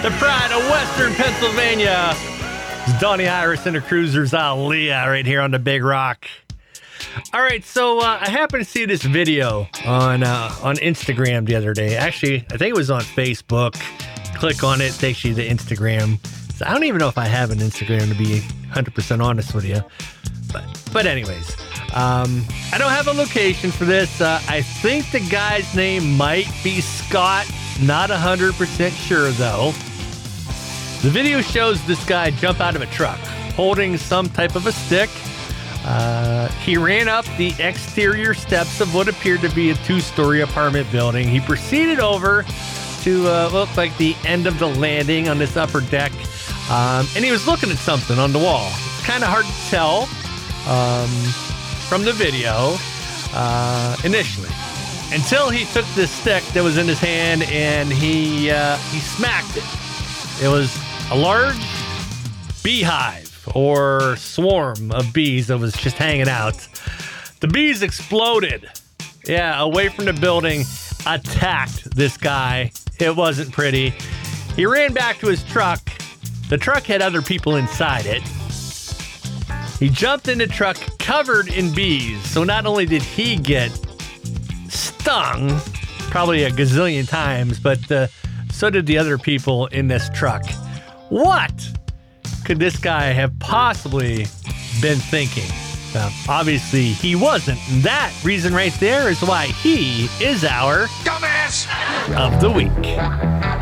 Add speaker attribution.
Speaker 1: the pride of Western Pennsylvania. It's Donnie Iris and the Cruisers Aaliyah right here on the Big Rock. All right, so I happened to see this video on Instagram the other day. Actually, I think it was on Facebook. Click on it, takes you to Instagram. So I don't even know if I have an Instagram, to be 100% honest with you. But anyways, I don't have a location for this. I think the guy's name might be Scott. Not 100% sure, though. The video shows this guy jump out of a truck holding some type of a stick. He ran up the exterior steps of what appeared to be a two-story apartment building. He proceeded over to look like the end of the landing on this upper deck, and he was looking at something on the wall. It's kind of hard to tell from the video initially, until he took this stick that was in his hand and he smacked it. It was a large beehive or swarm of bees that was just hanging out. The bees exploded, away from the building, attacked this guy. It wasn't pretty. He ran back to his truck. The truck had other people inside it. He jumped in the truck covered in bees. So not only did he get stung, probably a gazillion times, but so did the other people in this truck. What could this guy have possibly been thinking? Well, obviously he wasn't. And that reason right there is why he is our dumbass of the week.